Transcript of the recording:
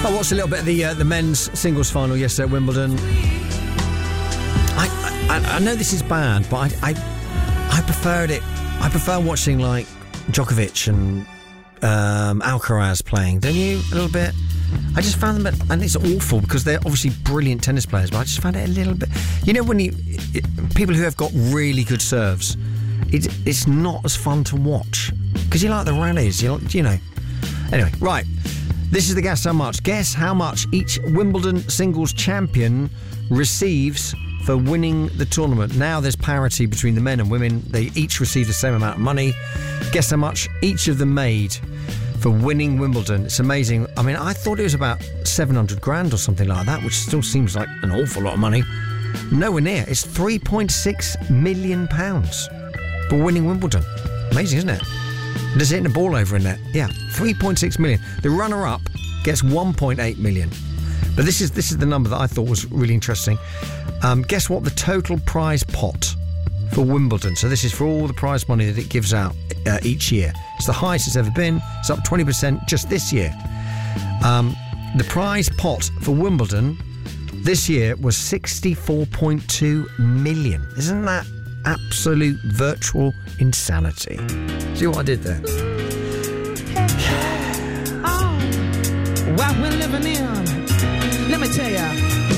I watched a little bit of the men's singles final yesterday at Wimbledon. I know this is bad, but I preferred it. I prefer watching like Djokovic and Alcaraz playing. Don't you? A little bit. I just found them, and it's awful because they're obviously brilliant tennis players, but I just found it a little bit. You know, when people who have got really good serves, it's not as fun to watch because you like the rallies. You know. Anyway, right. This is the Guess How Much. Guess how much each Wimbledon singles champion receives for winning the tournament. Now there's parity between the men and women. They each receive the same amount of money. Guess how much each of them made for winning Wimbledon. It's amazing. I mean, I thought it was about 700 grand or something like that, which still seems like an awful lot of money. Nowhere near. It's £3.6 million for winning Wimbledon. Amazing, isn't it? Just hitting a ball over in net. Yeah, 3.6 million. The runner-up gets 1.8 million. But this is the number that I thought was really interesting. Guess what the total prize pot for Wimbledon? So this is for all the prize money that it gives out each year. It's the highest it's ever been. It's up 20% just this year. The prize pot for Wimbledon this year was 64.2 million. Isn't that absolute virtual insanity? See what I did there? Oh, what we're living in. Let me tell ya.